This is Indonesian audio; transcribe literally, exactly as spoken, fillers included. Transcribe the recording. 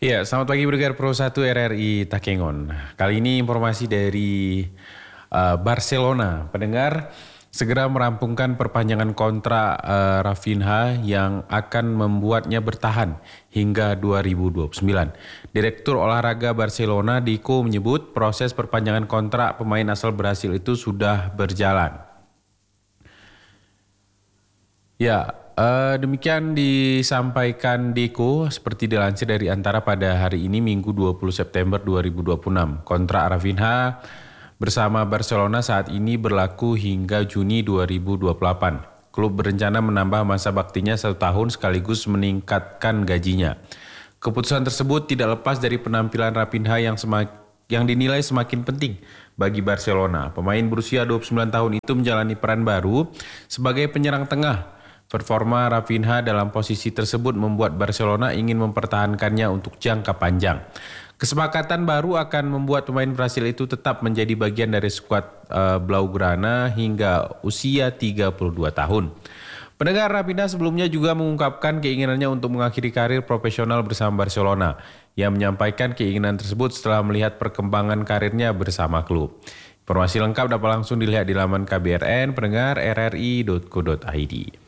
Ya, selamat pagi Brigade Pro satu R R I Takengon. Kali ini informasi dari uh, Barcelona. Pendengar segera merampungkan perpanjangan kontrak uh, Rafinha yang akan membuatnya bertahan hingga dua ribu dua puluh sembilan. Direktur olahraga Barcelona, Deco, menyebut proses perpanjangan kontrak pemain asal Brasil itu sudah berjalan. Ya, uh, demikian disampaikan Deco seperti dilansir dari Antara pada hari ini Minggu dua puluh September dua ribu dua puluh enam. Kontrak Rafinha bersama Barcelona saat ini berlaku hingga Juni dua ribu dua puluh delapan. Klub berencana menambah masa baktinya satu tahun sekaligus meningkatkan gajinya. Keputusan tersebut tidak lepas dari penampilan Rafinha yang semakin yang dinilai semakin penting bagi Barcelona. Pemain berusia dua puluh sembilan tahun itu menjalani peran baru sebagai penyerang tengah. Performa Rafinha dalam posisi tersebut membuat Barcelona ingin mempertahankannya untuk jangka panjang. Kesepakatan baru akan membuat pemain Brasil itu tetap menjadi bagian dari skuad uh, Blaugrana hingga usia tiga puluh dua tahun. Pendengar, Rafinha sebelumnya juga mengungkapkan keinginannya untuk mengakhiri karir profesional bersama Barcelona. Ia menyampaikan keinginan tersebut setelah melihat perkembangan karirnya bersama klub. Informasi lengkap dapat langsung dilihat di laman K B R N, pendengar r r i dot co dot i d.